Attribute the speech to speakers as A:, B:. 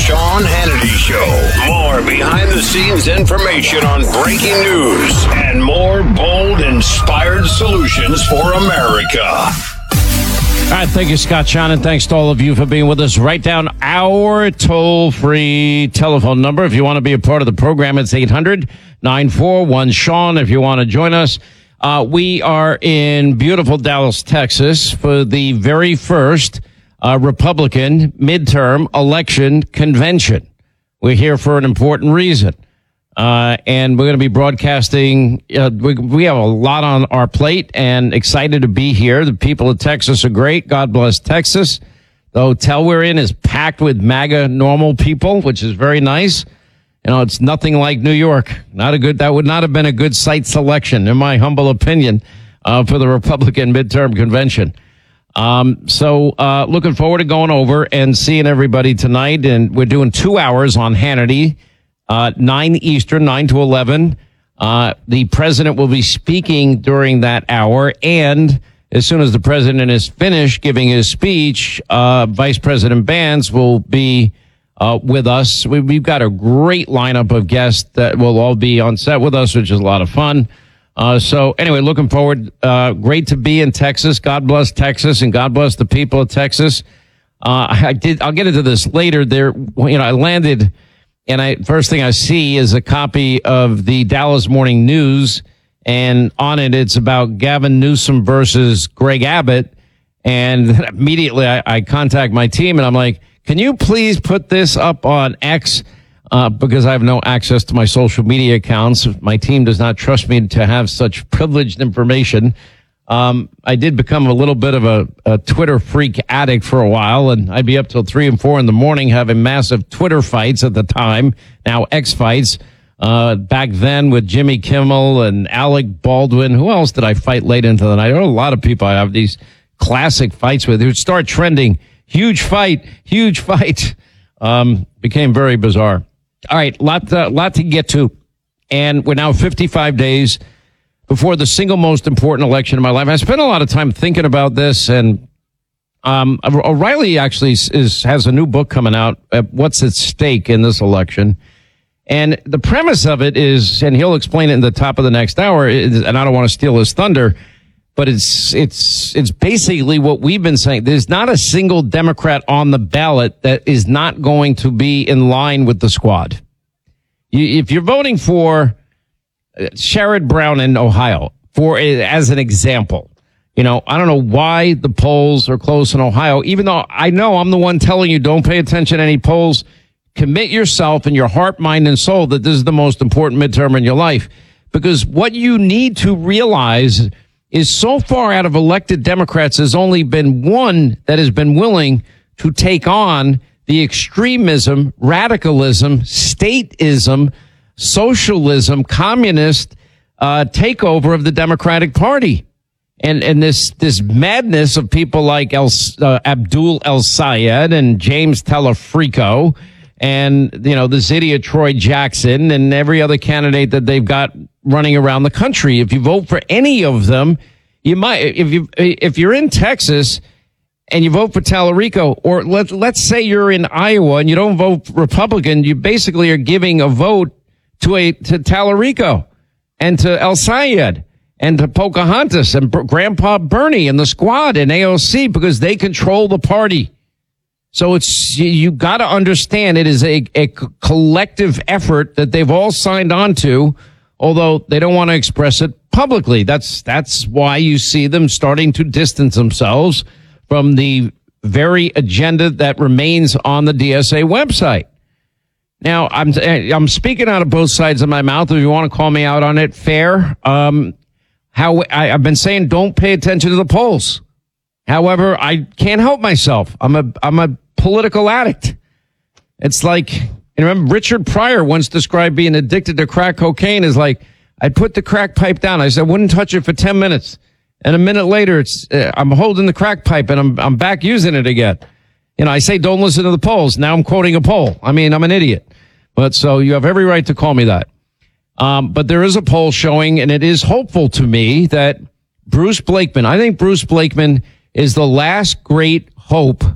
A: Sean Hannity Show. More behind-the-scenes information on breaking news and more bold, inspired solutions for America.
B: All right, thank you, Scott Shannon. Thanks to all of you for being with us. Write down our toll-free telephone number. If you want to be a part of the program, it's 800-941-SEAN. If you want to join us, we are in beautiful Dallas, Texas for the very first Republican midterm election convention. We're here for an important reason. And we're going to be broadcasting. We have a lot on our plate and excited to be here. The people of Texas are great. God bless Texas. The hotel we're in is packed with MAGA normal people, which is very nice. You know, it's nothing like New York. That would not have been a good site selection, in my humble opinion, for the Republican midterm convention. So looking forward to going over and seeing everybody tonight. And we're doing 2 hours on Hannity, 9 Eastern, 9 to 11. The president will be speaking during that hour. And as soon as the president is finished giving his speech, Vice President Vance will be with us. We've got a great lineup of guests that will all be on set with us, which is a lot of fun. So anyway, looking forward. Great to be in Texas. God bless Texas and God bless the people of Texas. I'll get into this later. I landed and first thing I see is a copy of the Dallas Morning News, and on it, it's about Gavin Newsom versus Greg Abbott. And immediately I contact my team and I'm like, can you please put this up on X? Because I have no access to my social media accounts. My team does not trust me to have such privileged information. I did become a little bit of a Twitter freak addict for a while, and I'd be up till 3 and 4 in the morning having massive Twitter fights at the time, now X fights. Back then with Jimmy Kimmel and Alec Baldwin. Who else did I fight late into the night? There are a lot of people I have these classic fights with who start trending. Huge fight. Became very bizarre. All right, lot to get to. And we're now 55 days before the single most important election of my life. I spent a lot of time thinking about this, and O'Reilly actually has a new book coming out, What's at Stake in This Election. And the premise of it is, and he'll explain it in the top of the next hour, and I don't want to steal his thunder, but it's basically what we've been saying. There's not a single Democrat on the ballot that is not going to be in line with the squad. If you're voting for Sherrod Brown in Ohio, as an example, I don't know why the polls are close in Ohio, even though I know I'm the one telling you don't pay attention to any polls. Commit yourself in your heart, mind, and soul that this is the most important midterm in your life. Because what you need to realize is so far out of elected Democrats, there's only been one that has been willing to take on the extremism, radicalism, statism, socialism, communist takeover of the Democratic Party. And this madness of people like Abdul El-Sayed and James Telefrico and, this idiot Troy Jackson and every other candidate that they've got running around the country. If you vote for any of them, you might, if you're in Texas and you vote for Talarico, or let's say you're in Iowa and you don't vote Republican, you basically are giving a vote to Talarico and to El-Sayed and to Pocahontas and Grandpa Bernie and the squad and AOC, because they control the party. So you got to understand it is a collective effort that they've all signed on to, although they don't want to express it publicly. That's why you see them starting to distance themselves from the very agenda that remains on the DSA website. Now, I'm speaking out of both sides of my mouth. If you want to call me out on it, fair. I've been saying don't pay attention to the polls. However, I can't help myself. I'm a political addict. It's like, remember Richard Pryor once described being addicted to crack cocaine as like, I'd put the crack pipe down. I said, I wouldn't touch it for 10 minutes. And a minute later, I'm holding the crack pipe and I'm back using it again. I say, don't listen to the polls. Now I'm quoting a poll. I mean, I'm an idiot. But so you have every right to call me that. But there is a poll showing, and it is hopeful to me, that I think Bruce Blakeman is the last great hope